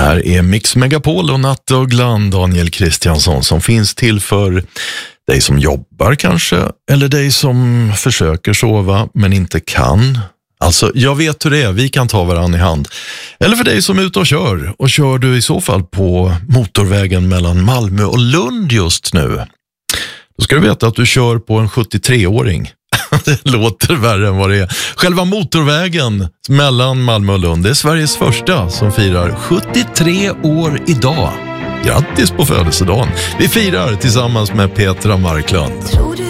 här är Mix Megapol och Nattuglan, Daniel Kristiansson, som finns till för dig som jobbar kanske, eller dig som försöker sova men inte kan. Alltså, jag vet hur det är, vi kan ta varandra i hand. Eller för dig som är ute och kör du i så fall på motorvägen mellan Malmö och Lund just nu. Då ska du veta att du kör på en 73-åring. Det låter värre än vad det är. Själva motorvägen mellan Malmö och Lund är Sveriges första som firar 73 år idag. Grattis på födelsedagen. Vi firar tillsammans med Petra Marklund. Tror du